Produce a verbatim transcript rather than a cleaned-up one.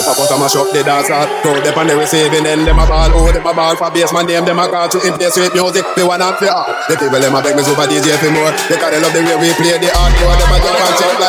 bass I bust a mash up the dance hall. Crowd them on the receiving end, them a ball. Oh, them a ball for bass man name, them a call to in place with music. They want up for art. The people them a beg me super D J for more. Because they love the way we play the hardcore. Them a jump and shout like